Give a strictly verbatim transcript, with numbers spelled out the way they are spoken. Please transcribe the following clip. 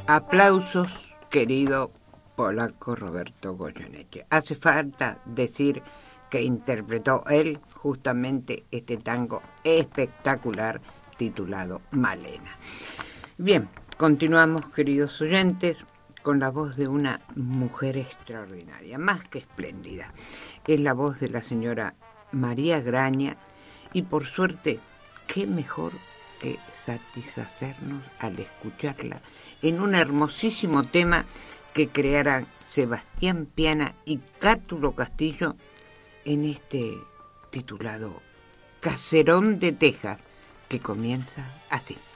Aplausos, querido polaco Roberto Goyeneche. Hace falta decir que interpretó él justamente este tango espectacular titulado Malena. Bien, continuamos, queridos oyentes, con la voz de una mujer extraordinaria, más que espléndida. Es la voz de la señora María Graña y por suerte, qué mejor que satisfacernos al escucharla en un hermosísimo tema que crearan Sebastián Piana y Cátulo Castillo en este titulado Caserón de Texas, que comienza así.